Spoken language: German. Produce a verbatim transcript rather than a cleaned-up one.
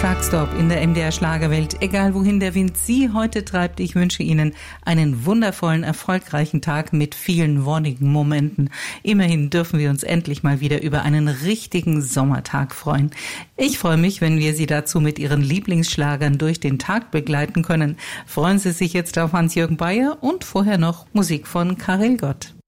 Schlagstop in der M D R Schlagerwelt. Egal wohin der Wind Sie heute treibt, ich wünsche Ihnen einen wundervollen, erfolgreichen Tag mit vielen wonnigen Momenten. Immerhin dürfen wir uns endlich mal wieder über einen richtigen Sommertag freuen. Ich freue mich, wenn wir Sie dazu mit Ihren Lieblingsschlagern durch den Tag begleiten können. Freuen Sie sich jetzt auf Hans-Jürgen Beyer und vorher noch Musik von Karel Gott.